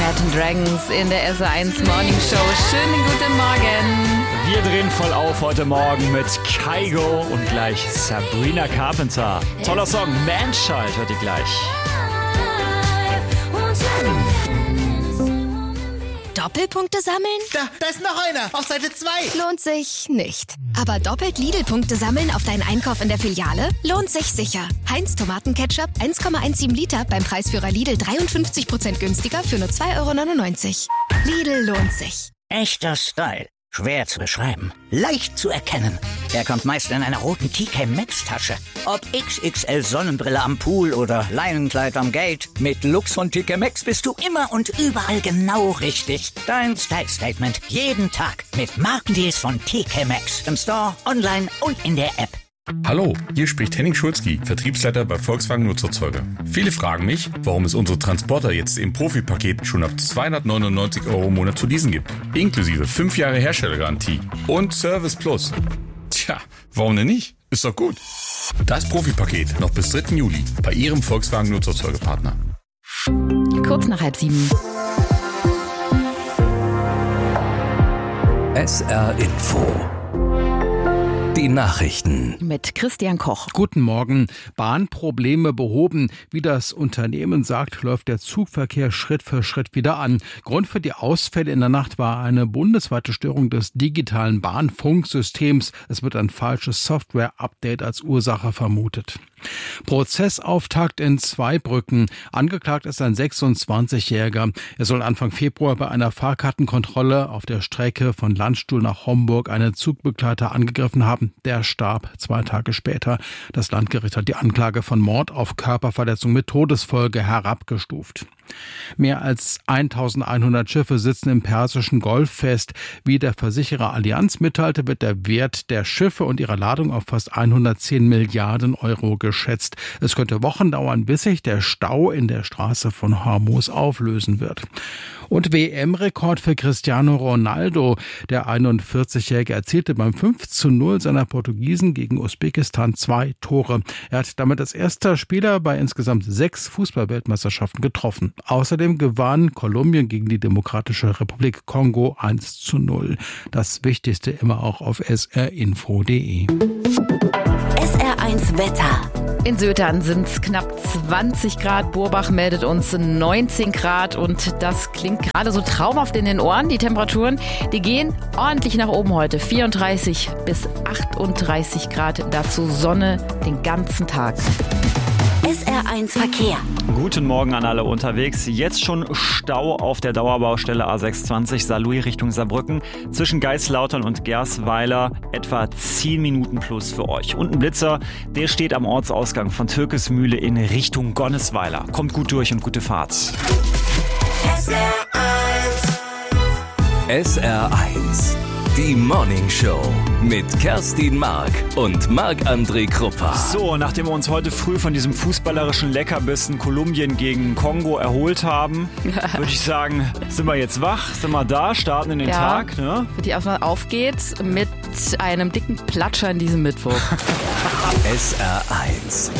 Imagine Dragons in der SR1 Morning Show. Schönen guten Morgen. Wir drehen voll auf heute Morgen mit Kygo und gleich Sabrina Carpenter. Toller Song, Manchild hört ihr gleich. Doppelpunkte sammeln? Da ist noch einer, auf Seite 2. Lohnt sich nicht. Aber doppelt Lidl-Punkte sammeln auf deinen Einkauf in der Filiale? Lohnt sich sicher. Heinz Tomatenketchup 1,17 Liter beim Preisführer Lidl 53% günstiger für nur 2,99 €. Lidl lohnt sich. Echter Style. Schwer zu beschreiben. Leicht zu erkennen. Er kommt meist in einer roten TK Maxx Tasche. Ob XXL Sonnenbrille am Pool oder Leinenkleid am Gate. Mit Lux von TK Maxx bist du immer und überall genau richtig. Dein Style Statement jeden Tag mit Markendeals von TK Maxx. Im Store, online und in der App. Hallo, hier spricht Henning Schulzki, Vertriebsleiter bei Volkswagen Nutzerzeuger. Viele fragen mich, warum es unsere Transporter jetzt im Profipaket schon ab 299 € im Monat zu leasen gibt. Inklusive 5 Jahre Herstellergarantie und Service Plus. Tja, warum denn nicht? Ist doch gut. Das Profipaket noch bis 3. Juli bei Ihrem Volkswagen Nutzerzeugerpartner. Kurz nach 6:30. SR Info. Die Nachrichten. Mit Christian Koch. Guten Morgen. Bahnprobleme behoben. Wie das Unternehmen sagt, läuft der Zugverkehr Schritt für Schritt wieder an. Grund für die Ausfälle in der Nacht war eine bundesweite Störung des digitalen Bahnfunksystems. Es wird ein falsches Software-Update als Ursache vermutet. Prozessauftakt in Zweibrücken. Angeklagt ist ein 26-Jähriger. Er soll Anfang Februar bei einer Fahrkartenkontrolle auf der Strecke von Landstuhl nach Homburg einen Zugbegleiter angegriffen haben. Der starb 2 Tage später. Das Landgericht hat die Anklage von Mord auf Körperverletzung mit Todesfolge herabgestuft. Mehr als 1100 Schiffe sitzen im Persischen Golf fest. Wie der Versicherer Allianz mitteilte, wird der Wert der Schiffe und ihrer Ladung auf fast 110 Milliarden € geschätzt. Es könnte Wochen dauern, bis sich der Stau in der Straße von Hormuz auflösen wird. Und WM-Rekord für Cristiano Ronaldo. Der 41-Jährige erzielte beim 5:0 seiner Portugiesen gegen Usbekistan 2 Tore. Er hat damit als erster Spieler bei insgesamt 6 Fußball-Weltmeisterschaften getroffen. Außerdem gewann Kolumbien gegen die Demokratische Republik Kongo 1:0. Das Wichtigste immer auch auf srinfo.de. SR1 Wetter. In Sötern sind es knapp 20 Grad. Burbach meldet uns 19 Grad und das klingt gerade so traumhaft in den Ohren. Die Temperaturen, die gehen ordentlich nach oben heute. 34 bis 38 Grad. Dazu Sonne den ganzen Tag. SR1 Verkehr. Guten Morgen an alle unterwegs. Jetzt schon Stau auf der Dauerbaustelle A620 Saarlouis Richtung Saarbrücken. Zwischen Geislautern und Gersweiler etwa 10 Minuten plus für euch. Und ein Blitzer, der steht am Ortsausgang von Türkesmühle in Richtung Gonnesweiler. Kommt gut durch und gute Fahrt. SR1. Die Morning Show mit Kerstin Mark und Marc-André Kruppa. So, nachdem wir uns heute früh von diesem fußballerischen Leckerbissen Kolumbien gegen Kongo erholt haben, würde ich sagen, sind wir jetzt wach, sind wir da, starten in den Tag. Ne? Die erstmal aufgeht mit einem dicken Platscher in diesem Mittwoch. SR1.